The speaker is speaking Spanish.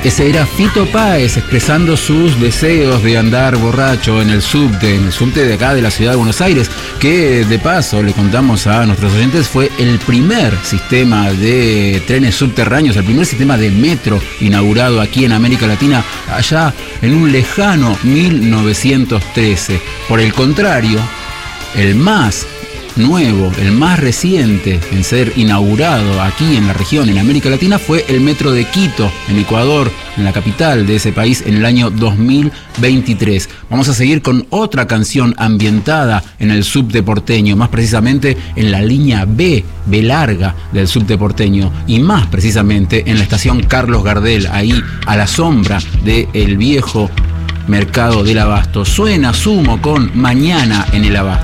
Ese era Fito Páez expresando sus deseos de andar borracho en el subte de acá de la ciudad de Buenos Aires, que de paso le contamos a nuestros oyentes fue el primer sistema de trenes subterráneos, el primer sistema de metro inaugurado aquí en América Latina allá en un lejano 1913. Por el contrario, el más nuevo, el más reciente en ser inaugurado aquí en la región, en América Latina, fue el metro de Quito, en Ecuador, en la capital de ese país, en el año 2023. Vamos a seguir con otra canción ambientada en el subte porteño, más precisamente en la línea B larga del subte porteño, y más precisamente en la estación Carlos Gardel, ahí a la sombra del viejo mercado del Abasto. Suena Sumo con Mañana en el Abasto.